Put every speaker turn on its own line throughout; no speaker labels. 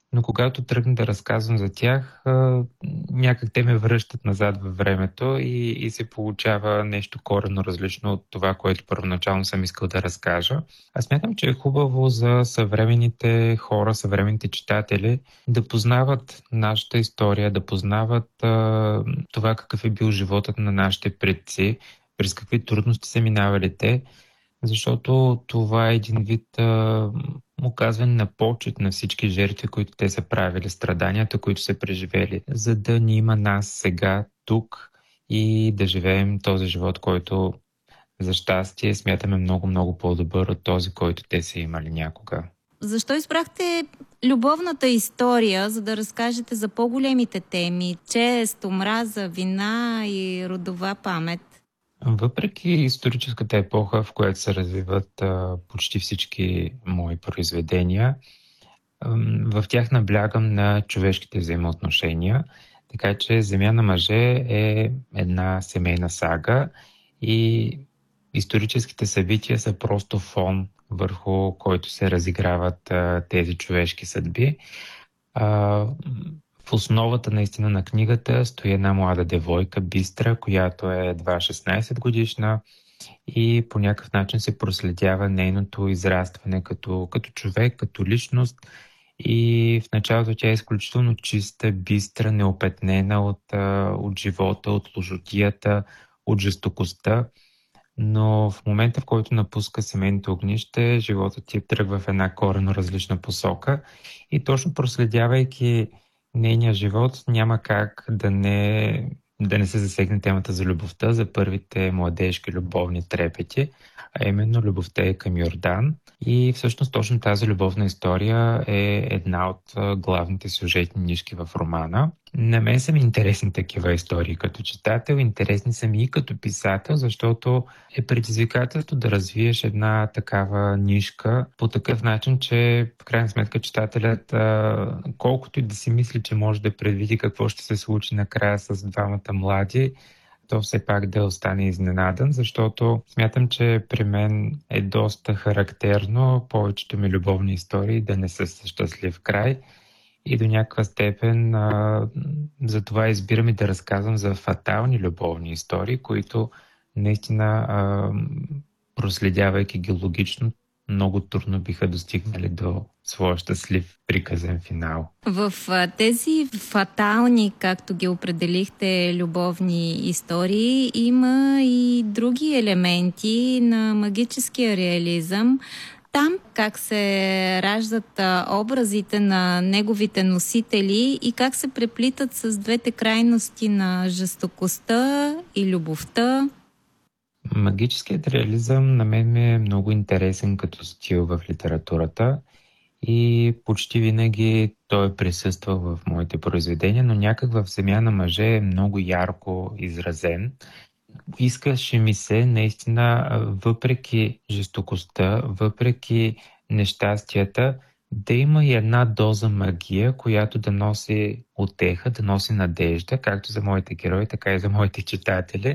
но когато тръгна да разказвам за тях, някак те ме връщат назад във времето и се получава нещо коренно различно от това, което първоначално съм искал да разкажа. Аз смятам, че е хубаво за съвременните хора, съвременните читатели да познават нашата история, да познават това какъв е бил животът на нашите предци, през какви трудности са минавали те, защото това е един вид оказване на почет на всички жертви, които те са правили, страданията, които са преживели, за да ни има нас сега, тук и да живеем този живот, който за щастие смятаме много по-добър от този, който те са имали някога.
Защо избрахте любовната история, за да разкажете за по-големите теми? Чест, омраза, вина и родова памет?
Въпреки историческата епоха, в която се развиват почти всички мои произведения, в тях наблягам на човешките взаимоотношения, така че Земя на мъже е една семейна сага и историческите събития са просто фон, върху който се разиграват тези човешки съдби. В основата наистина на книгата стои една млада девойка, Бистра, която е едва 16 годишна и по някакъв начин се проследява нейното израстване като човек, като личност. И в началото тя е изключително чиста, бистра, неопетнена от живота, от лошотията, от жестокостта. Но в момента, в който напуска семейното огнище, животът ти тръгва в една коренно различна посока и точно проследявайки нейния живот, няма как да не се засегне темата за любовта, за първите младежки любовни трепети, а именно любовта е към Йордан. И всъщност точно тази любовна история е една от главните сюжетни нишки в романа. На мен са ми интересни такива истории като читател, интересни са ми и като писател, защото е предизвикателство да развиеш една такава нишка по такъв начин, че в крайна сметка читателят, колкото и да си мисли, че може да предвиди какво ще се случи накрая с двамата млади, то все пак да остане изненадан, защото смятам, че при мен е доста характерно повечето ми любовни истории да не са с щастлив край и до някаква степен за това избирам и да разказвам за фатални любовни истории, които наистина, проследявайки ги логично, много трудно биха достигнали до своя щастлив приказен финал.
В тези фатални, както ги определихте, любовни истории, има и други елементи на магическия реализъм. Там как се раждат образите на неговите носители и как се преплитат с двете крайности на жестокостта и любовта.
Магическият реализъм на мен ми е много интересен като стил в литературата и почти винаги той присъства в моите произведения, но някак в Земя на мъже е много ярко изразен. Искаше ми се наистина, въпреки жестокостта, въпреки нещастията, да има и една доза магия, която да носи утеха, да носи надежда, както за моите герои, така и за моите читатели.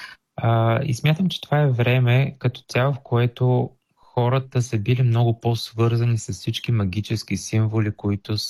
И смятам, че това е време като цяло, в което хората са били много по-свързани с всички магически символи, които